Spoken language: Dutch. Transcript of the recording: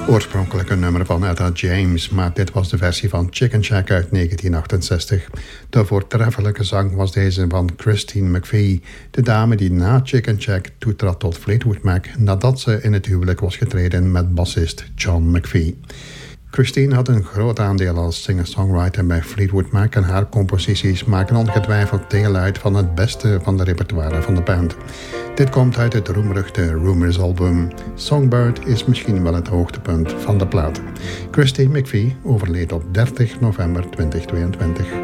Oorspronkelijk een nummer van Etta James, maar dit was de versie van Chicken Shack uit 1968. De voortreffelijke zang was deze van Christine McVie, de dame die na Chicken Shack toetrad tot Fleetwood Mac nadat ze in het huwelijk was getreden met bassist John McVie. Christine had een groot aandeel als singer-songwriter bij Fleetwood Mac en haar composities maken ongetwijfeld deel uit van het beste van de repertoire van de band. Dit komt uit het roemruchte Rumours album. Songbird is misschien wel het hoogtepunt van de plaat. Christine McVie overleed op 30 november 2022.